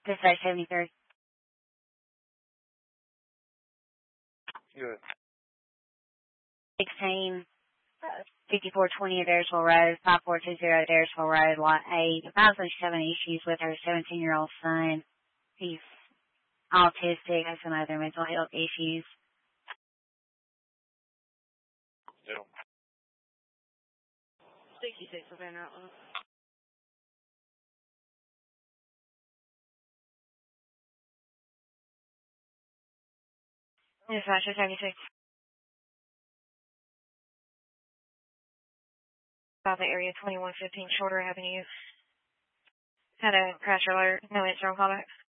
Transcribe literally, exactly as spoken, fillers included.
Dispatch seventy-third. Good. sixteen, fifty-four twenty Adairsville Road, five four two zero Adairsville Road, Lot eight. Apparently she's having issues with her seventeen-year-old son. He's autistic, has some other mental health issues. Yeah. sixty-six Savannah Outlaw. Dispatch seventy-six. About the area twenty-one fifteen Shorter Avenue. Had a crash alert, no answer on callback.